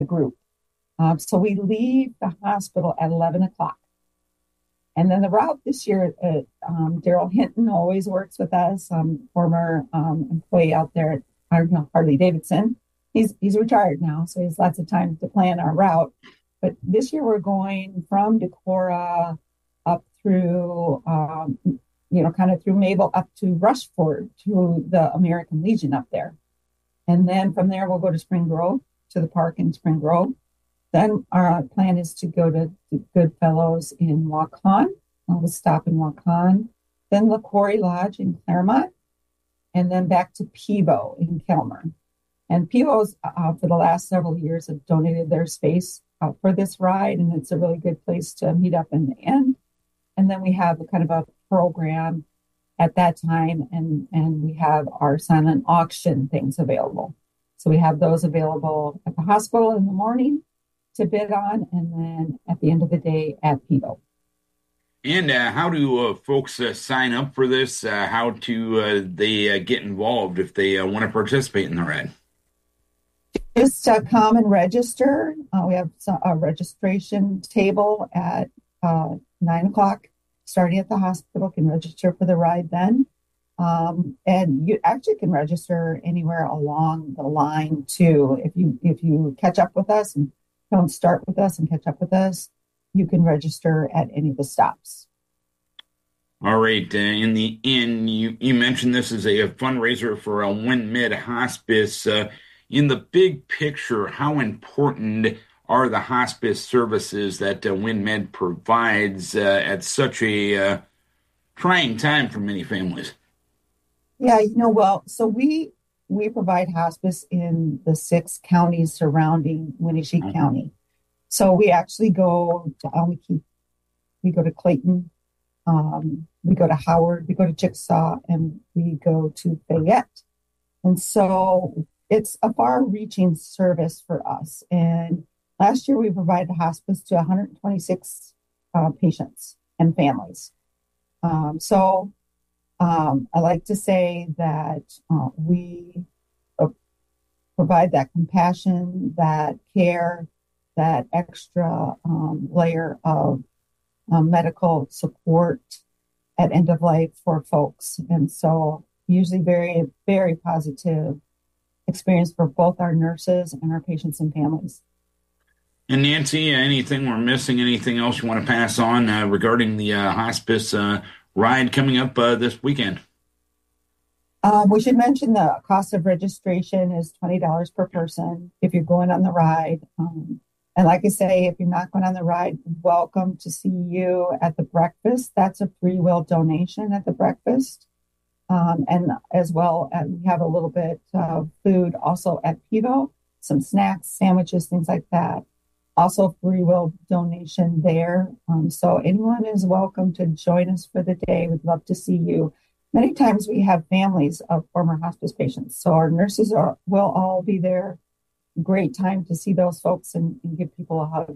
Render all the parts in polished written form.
the group. So we leave the hospital at 11 o'clock. And then the route this year, Daryl Hinton always works with us, former employee out there at Harley Davidson. He's retired now, so he has lots of time to plan our route. But this year we're going from Decorah up through, kind of through Mabel up to Rushford to the American Legion up there. And then from there we'll go to Spring Grove, to the park in Spring Grove. Then our plan is to go to Goodfellows in Waukon. We'll stop in Waukon. Then La Quarry Lodge in Claremont. And then back to Pivo in Kelmer. And Pivo's, for the last several years, have donated their space for this ride. And it's a really good place to meet up in the end. And then we have a kind of a program at that time. And we have our silent auction things available. So we have those available at the hospital in the morning to bid on, and then at the end of the day at Pivo. And how do folks sign up for this? How do they get involved if they want to participate in the ride? Just come and register. We have a registration table at 9 o'clock, starting at the hospital. Can register for the ride then. And you actually can register anywhere along the line too. If you catch up with us and don't start with us and catch up with us, you can register at any of the stops. All right. In the end, you mentioned this is a fundraiser for WinMed Hospice. In the big picture, how important are the hospice services that WinMed provides at such a trying time for many families? Yeah, so we provide hospice in the 6 counties surrounding Winnebago County. So we actually go to Almakeek, we go to Clayton, we go to Howard, we go to Chickasaw, and we go to Fayette. And so it's a far-reaching service for us. And last year we provided hospice to 126 patients and families. I like to say that we provide that compassion, that care, that extra layer of medical support at end of life for folks. And so usually very, very positive experience for both our nurses and our patients and families. And Nancy, anything we're missing, anything else you want to pass on regarding the hospice ride coming up this weekend? We should mention the cost of registration is $20 per person if you're going on the ride. And like I say, if you're not going on the ride, welcome to see you at the breakfast. That's a free will donation at the breakfast. And as well, we have a little bit of food also at Pivo, some snacks, sandwiches, things like that. Also free will donation there. So anyone is welcome to join us for the day. We'd love to see you. Many times we have families of former hospice patients. So our nurses will all be there. Great time to see those folks and give people a hug.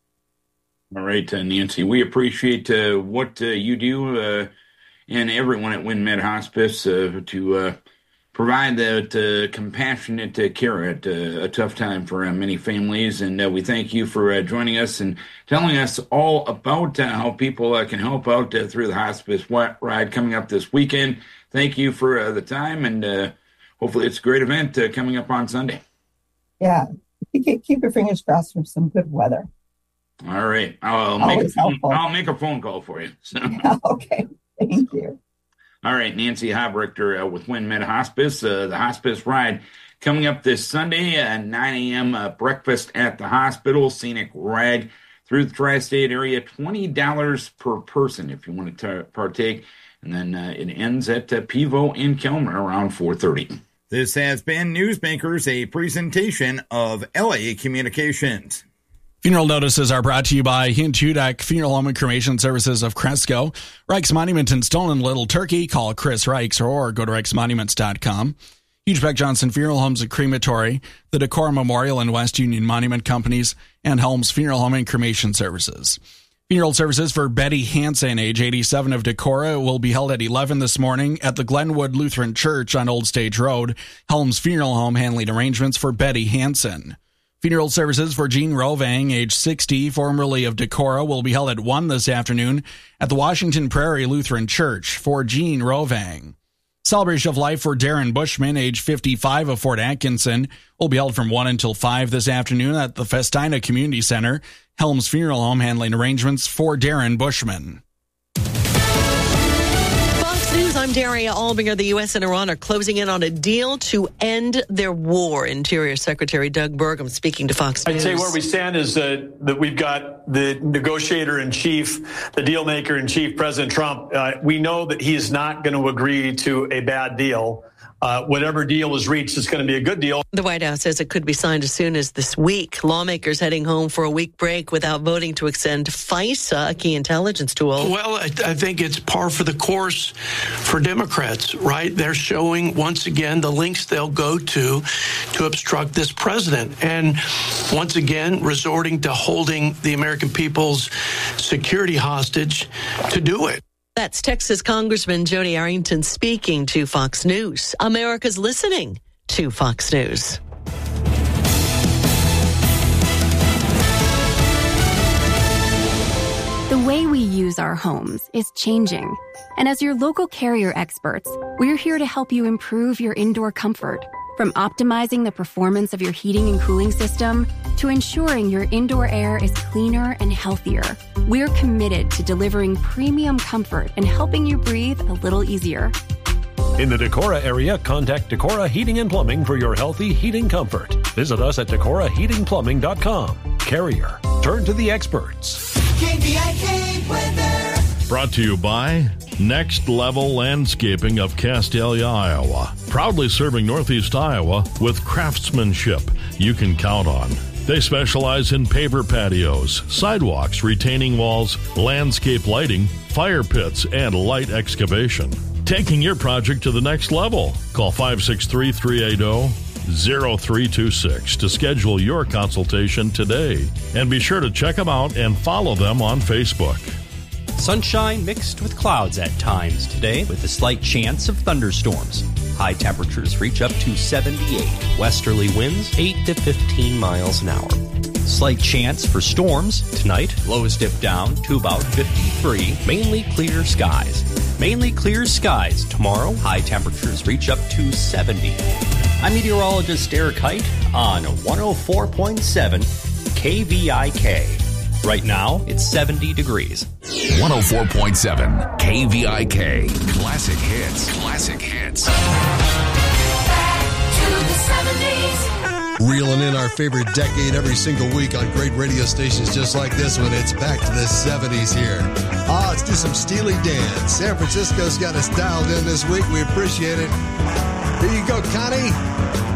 All right, Nancy, we appreciate what you do and everyone at WinMed Hospice to provide that compassionate care at a tough time for many families. And we thank you for joining us and telling us all about how people can help out through the hospice ride coming up this weekend. Thank you for the time, and hopefully it's a great event coming up on Sunday. Yeah, keep your fingers crossed for some good weather. All right. I'll make a phone call for you. So. Yeah, okay. Thank you. All right, Nancy Habrichter with WinMed Hospice. The hospice ride coming up this Sunday at 9 a.m. Breakfast at the hospital. Scenic ride through the tri-state area. $20 per person if you want to partake. And then it ends at Pivo in Kelmer around 4:30. This has been Newsmakers, a presentation of LA Communications. Funeral notices are brought to you by Hint Hudak Funeral Home and Cremation Services of Cresco, Reichs Monument in Stone and Little Turkey. Call Chris Reichs or go to reichsmonuments.com. Hughes Beck Johnson Funeral Homes and Crematory, the Decorah Memorial and West Union Monument Companies, and Helms Funeral Home and Cremation Services. Funeral services for Betty Hansen, age 87 of Decorah, will be held at 11 this morning at the Glenwood Lutheran Church on Old Stage Road. Helms Funeral Home handling arrangements for Betty Hansen. Funeral services for Gene Rovang, age 60, formerly of Decorah, will be held at 1 this afternoon at the Washington Prairie Lutheran Church for Gene Rovang. Celebration of life for Darren Bushman, age 55, of Fort Atkinson, will be held from 1 until 5 this afternoon at the Festina Community Center. Helms Funeral Home handling arrangements for Darren Bushman. News, I'm Daria Albinger. The U.S. and Iran are closing in on a deal to end their war. Interior Secretary Doug Burgum speaking to Fox News. I'd say where we stand is that we've got the negotiator-in-chief, the deal-maker-in-chief, President Trump. We know that he is not going to agree to a bad deal. Whatever deal is reached is going to be a good deal. The White House says it could be signed as soon as this week. Lawmakers heading home for a week break without voting to extend FISA, a key intelligence tool. Well, I think it's par for the course for Democrats, right? They're showing once again the links they'll go to obstruct this president. And once again, resorting to holding the American people's security hostage to do it. That's Texas Congressman Joni Arrington speaking to Fox News. America's listening to Fox News. The way we use our homes is changing. And as your local Carrier experts, we're here to help you improve your indoor comfort. From optimizing the performance of your heating and cooling system to ensuring your indoor air is cleaner and healthier, we're committed to delivering premium comfort and helping you breathe a little easier. In the Decorah area, contact Decorah Heating and Plumbing for your healthy heating comfort. Visit us at DecorahHeatingPlumbing.com. Carrier. Turn to the experts. KVIK weather. Brought to you by Next Level Landscaping of Castalia, Iowa. Proudly serving Northeast Iowa with craftsmanship you can count on. They specialize in paver patios, sidewalks, retaining walls, landscape lighting, fire pits, and light excavation. Taking your project to the next level. Call 563-380-0326 to schedule your consultation today. And be sure to check them out and follow them on Facebook. Sunshine mixed with clouds at times today with a slight chance of thunderstorms. High temperatures reach up to 78. Westerly winds 8 to 15 miles an hour. Slight chance for storms tonight. Lows dip down to about 53. Mainly clear skies. Mainly clear skies tomorrow. High temperatures reach up to 70. I'm meteorologist Eric Height on 104.7 KVIK. Right now, it's 70 degrees. 104.7 KVIK. Classic hits. Classic hits. Back to the 70s. Reeling in our favorite decade every single week on great radio stations just like this one. It's back to the 70s here. Let's do some Steely Dan. San Francisco's got us dialed in this week. We appreciate it. Here you go, Connie.